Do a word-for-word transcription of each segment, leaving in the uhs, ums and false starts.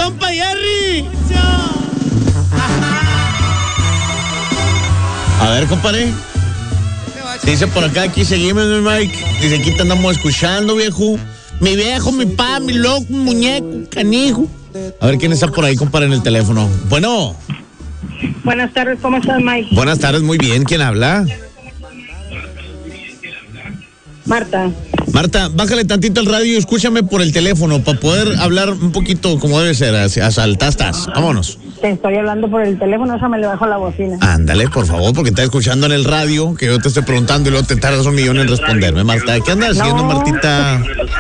compa Jerry. A ver, compadre. Dice por acá, aquí seguimos, mi Mike. Dice, aquí te andamos escuchando, viejo. Mi viejo, mi pa, mi loco, mi muñeco, canijo. A ver quién está por ahí, compadre, en el teléfono. Bueno. Buenas tardes, ¿cómo estás, Mike? Buenas tardes, muy bien. ¿Quién habla? Marta. Marta, bájale tantito el radio y escúchame por el teléfono para poder hablar un poquito como debe ser. Asaltastas. Vámonos. Te estoy hablando por el teléfono, eso me le bajo la bocina. Ándale, por favor, porque estás escuchando en el radio que yo te estoy preguntando y luego te tardas un millón en responderme, Marta. ¿Qué andas haciendo, No. Martita?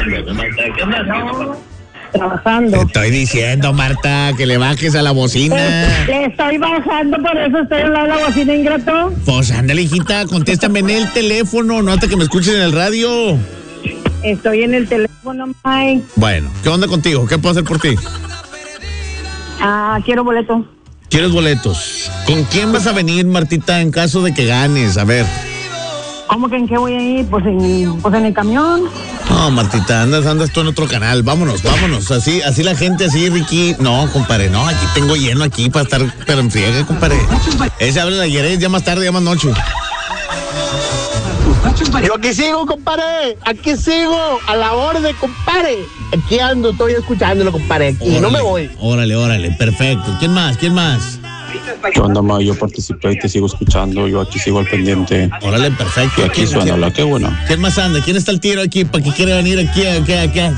Trabajando. Te estoy diciendo, Marta, que le bajes a la bocina. Eh, Le estoy bajando, por eso estoy hablando de la bocina, ingrato. Pues ándale, hijita, contéstame en el teléfono, no hasta que me escuches en el radio. Estoy en el teléfono, Mike. Bueno, ¿qué onda contigo? ¿Qué puedo hacer por ti? Ah, quiero boleto. ¿Quieres boletos? ¿Con quién vas a venir, Martita, en caso de que ganes? A ver. ¿Cómo que en qué voy a ir? Pues en, pues en el camión. No, Martita, andas, andas tú en otro canal. Vámonos, vámonos. Así, así la gente, así, Ricky. No, compadre, no, aquí tengo lleno aquí para estar, pero en friega, compadre. Ese habla de ayer, ya más tarde, ya más noche. Yo aquí sigo, compadre. Aquí sigo. A la orden, compadre. Aquí ando, estoy escuchándolo, compadre. Aquí Órale, no me voy. Órale, órale, perfecto. ¿Quién más? ¿Quién más? ¿Qué onda, ma? Yo participé y te sigo escuchando. Yo aquí sigo al pendiente. Órale, perfecto. Y aquí ¿Quién- suena quién- la qué bueno. ¿Quién más anda? ¿Quién está al tiro aquí? ¿Para qué quiere venir aquí? aquí, aquí?